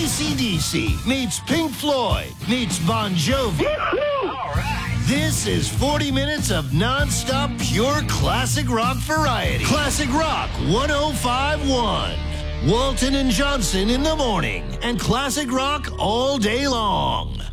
AC/DC meets Pink Floyd meets Bon Jovi. All right. This is 40 minutes of non-stop pure classic rock variety. Classic Rock 105.1. Walton and Johnson in the morning and classic rock all day long.